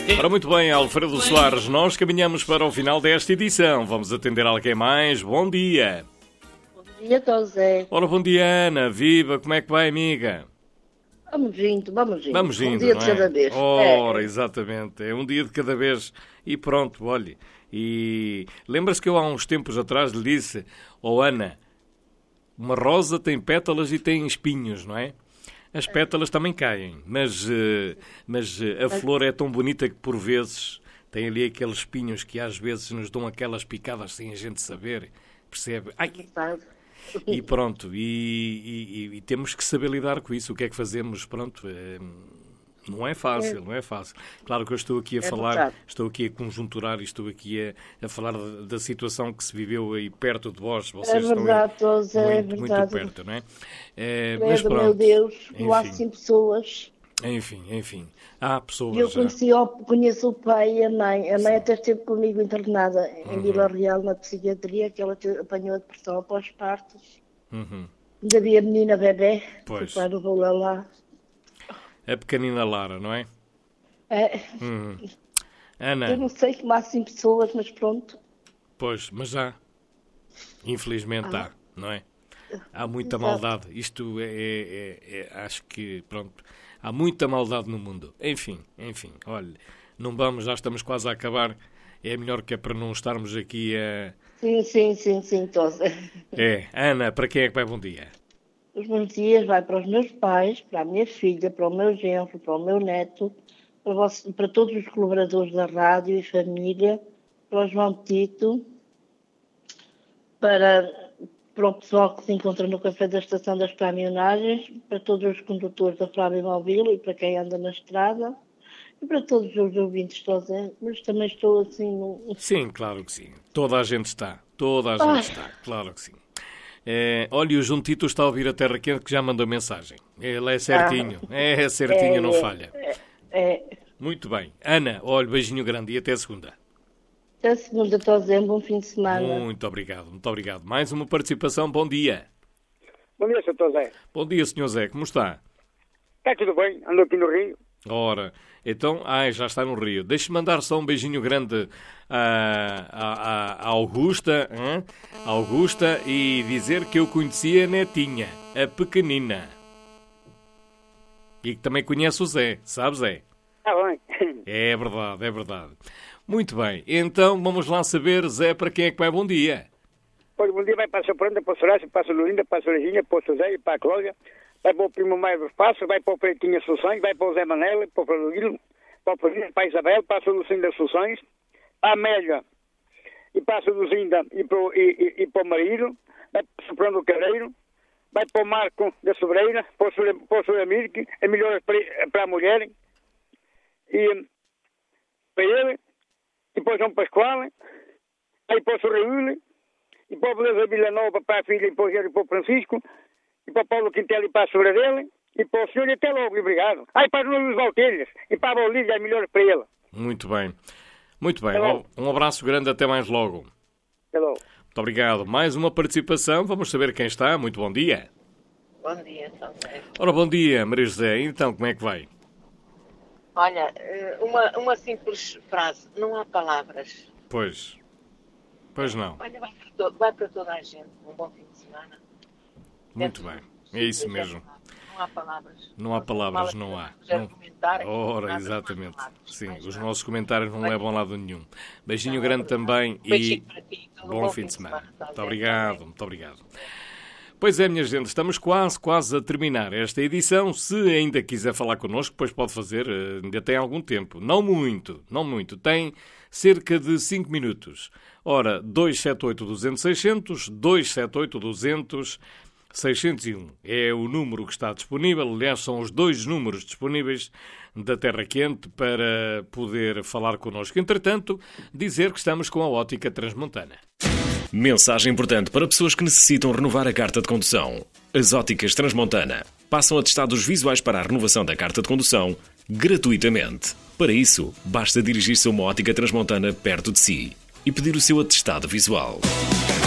Ora, muito bem, Alfredo Soares, nós caminhamos para o final desta edição. Vamos atender alguém mais. Bom dia. Bom dia, José. Ora, bom dia, Ana. Viva, como é que vai, amiga? Vamos indo. Vamos indo, um dia não de cada é? vez. Ora, exatamente. É um dia de cada vez e pronto, olhe. E lembra-se que eu há uns tempos atrás lhe disse, Ana, uma rosa tem pétalas e tem espinhos, não é? As pétalas também caem, mas a flor é tão bonita que por vezes tem ali aqueles espinhos que às vezes nos dão aquelas picadas sem a gente saber, percebe? Ai! E pronto, e temos que saber lidar com isso. O que é que fazemos? Pronto, não é fácil. Claro que eu estou aqui a falar, verdade. estou aqui a conjunturar e estou aqui a falar da situação que se viveu aí perto de vós. Vocês verdade, estão aí José, é muito verdade. perto, não é? Mas pronto, meu Deus, não há enfim. assim pessoas. Enfim. Há pessoas... Eu conheço o pai e a mãe. A mãe até esteve comigo internada em Vila Real, na psiquiatria, que ela apanhou a depressão após partos. Ainda havia a menina bebê, Pois. o pai levou lá. A pequenina Lara, não é? É, Ana, eu não sei como há assim pessoas, mas pronto. pois, mas há. Infelizmente há, não é? Há muita Exato. maldade. Isto acho que, pronto, há muita maldade no mundo. Enfim, olha, não vamos, já estamos quase a acabar. É melhor que é para não estarmos aqui a... Sim, José. Ana, para quem é que vai bom dia? Os bons dias vai para os meus pais, para a minha filha, para o meu genro, para o meu neto, para todos os colaboradores da rádio e família, para o João Tito, para o pessoal que se encontra no café da estação das caminhonagens, para todos os condutores da Flávia Mobile e para quem anda na estrada, e para todos os ouvintes, mas também estou assim... Sim, claro que sim. Toda a gente está, claro que sim. Olha, o João Tito está a ouvir a Terra Quente que já mandou mensagem. Ele é certinho, não falha. Muito bem. Ana, olha, beijinho grande e até segunda. Até segunda, José, um bom fim de semana. Muito obrigado. Mais uma participação, bom dia. Bom dia, Sr. José. Bom dia, Sr. Zé, como está? Está tudo bem? Ando aqui no Rio. Ora, então, já está no Rio. Deixe-me mandar só um beijinho grande à Augusta, e dizer que eu conheci a netinha, a pequenina. E que também conhece o Zé, sabe, Zé? Está bem. É verdade. Muito bem, então vamos lá saber, Zé, para quem é que vai bom dia? Pois, bom dia vai para a Sopranda, para a Sorácia, para a Solinda, para a Sorejinha, para o José e para a Cláudia. Vai para o Primo Maio dos Passos, vai para o Pretinho Assunções, vai para o Zé Manela, para o Fradilho, para o Padrinho, para a Isabel, para a Solucinda Assunções, para a Amélia e para a Seduzinda e para o marido, vai para o Soprando do Cadeiro, vai para o Marco da Sobreira, para o Suramir, a melhor para a mulher, e para ele, e para o João Pascoal, aí para o Sorreúle, e para o Beleza Vila Nova, para a filha, e para o Gero e para o Francisco, e para o Paulo Quintela e para a sogra dele, e para o senhor, e até logo, obrigado. Aí para os Valtelhas, e para a Bolívia, é melhor para ele. Muito bem. Um abraço grande, até mais logo. Até logo. Muito obrigado. Mais uma participação, vamos saber quem está. Muito bom dia. Bom dia, José. Ora, bom dia, Maria José. Então, como é que vai? Olha, uma simples frase, não há palavras. Pois não. Olha, vai para toda a gente, um bom fim de semana. Muito bem, é isso mesmo. Não há palavras. Não há palavras, não há. Ora, exatamente. Sim, os nossos comentários não levam a lado nenhum. Beijinho grande também e bom fim de semana. Muito obrigado. Pois é, minha gente, estamos quase a terminar esta edição. Se ainda quiser falar connosco, depois pode fazer, ainda tem algum tempo. Não muito, tem cerca de 5 minutos. Ora, 278-200-600, 278-200-601. É o número que está disponível, aliás, são os 2 números disponíveis da Terra Quente para poder falar connosco. Entretanto, dizer que estamos com a Ótica Transmontana. Mensagem importante para pessoas que necessitam renovar a carta de condução. As Óticas Transmontana passam atestados visuais para a renovação da carta de condução gratuitamente. Para isso, basta dirigir-se a uma Ótica Transmontana perto de si e pedir o seu atestado visual.